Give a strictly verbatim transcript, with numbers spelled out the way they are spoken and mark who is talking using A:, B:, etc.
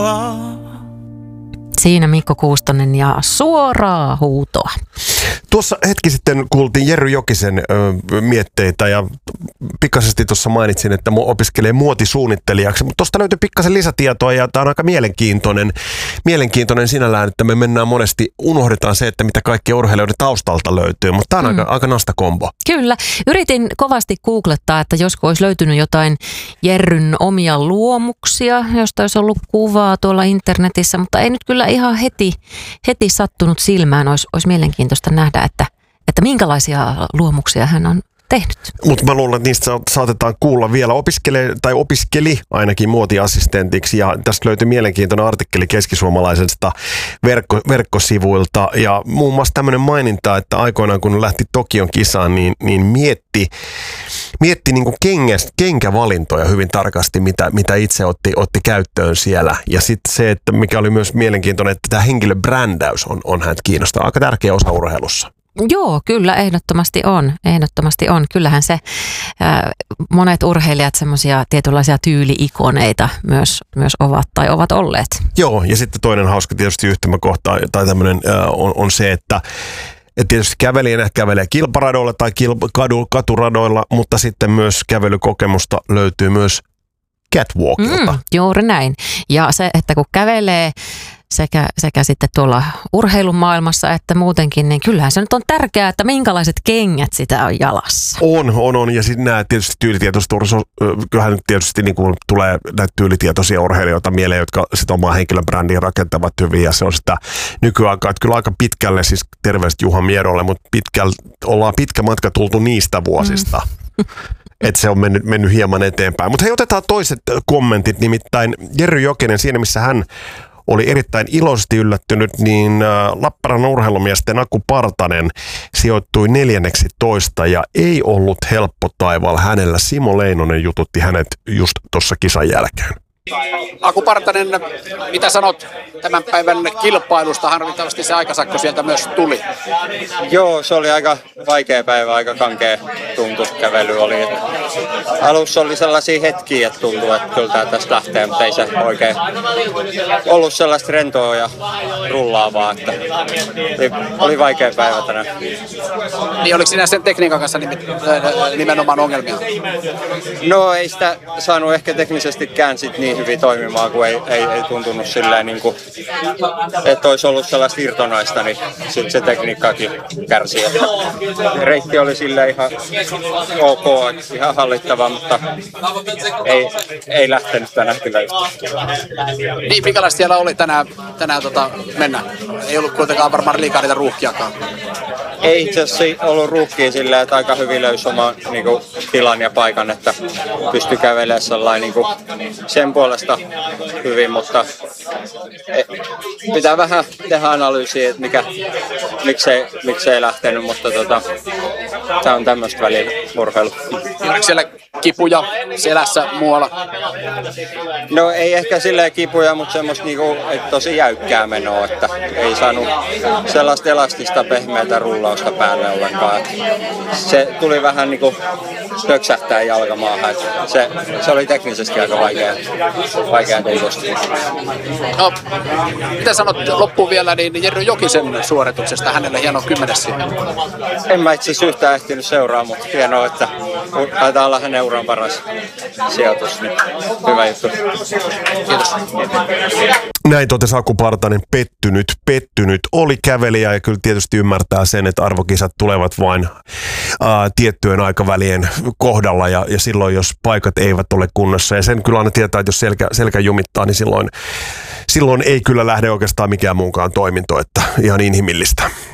A: Siinä Mikko Kuustonen ja suoraa huutoa.
B: Tuossa hetki sitten kuultiin Jerry Jokisen ö, mietteitä ja pikaisesti tuossa mainitsin, että opiskelee muotisuunnittelijaksi, mutta tuosta löytyy pikkasen lisätietoa ja tämä on aika mielenkiintoinen, mielenkiintoinen sinällään, että me mennään monesti, unohdetaan se, että mitä kaikkea urheilijoiden taustalta löytyy, mutta tämä on mm. aika, aika nasta kombo.
A: Kyllä. Yritin kovasti googlettaa, että josko olisi löytynyt jotain Jerryn omia luomuksia, josta olisi ollut kuvaa tuolla internetissä, mutta ei nyt kyllä ihan heti, heti sattunut silmään. Olisi, olisi mielenkiintoista nähdä, että, että minkälaisia luomuksia hän on tehnyt.
B: Mutta mä luulen, että niistä saatetaan kuulla vielä. Opiskelee, tai opiskeli ainakin muotiassistentiksi, ja tästä löytyi mielenkiintoinen artikkeli keskisuomalaisesta verkko, verkkosivuilta, ja muun muassa tämmöinen maininta, että aikoinaan kun lähti Tokion kisaan, niin, niin mietti, mietti niin kuin kengäst, kenkävalintoja hyvin tarkasti, mitä, mitä itse otti, otti käyttöön siellä, ja sitten se, että mikä oli myös mielenkiintoinen, että tämä henkilöbrändäys on, on häntä kiinnostaa. Aika tärkeä osa urheilussa.
A: Joo, kyllä ehdottomasti on. Ehdottomasti on. Kyllähän se äh, monet urheilijat semmoisia tietynlaisia tyyli-ikoneita myös, myös ovat tai ovat olleet.
B: Joo, ja sitten toinen hauska tietysti yhtymäkohta tai tämmöinen äh, on, on se, että et tietysti kävelijänä kävelee kilparadoilla tai kilp- kadu, katuradoilla, mutta sitten myös kävelykokemusta löytyy myös catwalkilta. Mm,
A: juuri näin. Ja se, että kun kävelee Sekä, sekä sitten tuolla urheilumaailmassa että muutenkin, niin kyllähän se nyt on tärkeää, että minkälaiset kengät sitä on jalassa.
B: On, on, on. Ja sitten nämä tietysti tyylitietoiset, kyllähän nyt tietysti niin kuin tulee näitä tyylitietoisia urheilijoita mieleen, jotka sitten omaa henkilöbrändiä rakentavat hyvin. Ja se on sitä nykyaikaa, että kyllä aika pitkälle, siis terveistä Juha Miedolle, mutta pitkälle, ollaan pitkä matka tultu niistä vuosista. Mm. Että se on mennyt, mennyt hieman eteenpäin. Mutta hei, otetaan toiset kommentit, nimittäin Jerry Jokinen siinä, missä hän oli erittäin iloisesti yllättynyt, niin Lappeenrannan urheilumiesten Aku Partanen sijoittui neljänneksi toista ja ei ollut helppo taivaalla hänellä. Simo Leinonen jututti hänet just tuossa kisan jälkeen.
C: Aku Partanen, mitä sanot tämän päivän kilpailusta? Harvittavasti se aikasakko sieltä myös tuli.
D: Joo, se oli aika vaikea päivä, aika kankea tuntu kävely oli. Alussa oli sellaisia hetkiä, että tuntui, että kyllä tämä tästä lähtee, mutta ei se oikein ollut sellaista rentoa ja rullaavaa, että oli vaikea päivä tänään.
C: Niin oliko siinä sen tekniikan kanssa nimenomaan ongelmia?
D: No ei sitä saanut ehkä teknisestikään sit niin hyvin toimimaan, kun ei, ei, ei tuntunut silleen, niin kuin, että olisi ollut sellaista irtonaista, niin sitten se tekniikkaakin kärsii. Reitti oli silleen ihan ok, ihan hallittava, mutta ei, ei lähtenyt tänään kyllä yhtään.
C: Niin, minkälaista siellä oli tänään, tänään tota, mennä? Ei ollut kuitenkaan varmaan liikaa niitä ruuhkiakaan.
D: Ei itse asiassa ollut ruuhkia silleen, että aika hyvin löysi oman niin kuin, tilan ja paikan, että pystyi kävelemään sellainen niin kuin, sen puolesta hyvin, mutta pitää vähän tehdä analyysiä, että mikä, miksei, miksei lähtenyt, mutta tota, tämä on tämmöistä välillä urheilu.
C: Oliko siellä kipuja selässä muualla?
D: No ei ehkä silleen kipuja, mutta semmoista niinku, että tosi jäykkää menoa, että ei saanut sellaista elastista pehmeätä rullausta päälle ollenkaan. Se tuli vähän niinku töksähtää jalkamaahan, se, se oli teknisesti aika vaikea, vaikea teikosta.
C: No, mitä sanot loppuun vielä niin Jerry Jokisen suorituksesta? Hänelle hieno kymmenes siinä.
D: En mä itse asiassa yhtään ehtinyt seuraa, mutta hienoa, että taitaa olla hänen uran paras sijoitus. Niin hyvä juttu.
C: Kiitos.
B: Näin totesi Aku Partanen, pettynyt, pettynyt oli kävelijä ja kyllä tietysti ymmärtää sen, että arvokisat tulevat vain ää, tiettyjen aikavälien kohdalla ja, ja silloin jos paikat eivät ole kunnossa ja sen kyllä aina tietää, että jos selkä, selkä jumittaa, niin silloin, silloin ei kyllä lähde oikeastaan mikään muunkaan toiminto, että ihan inhimillistä.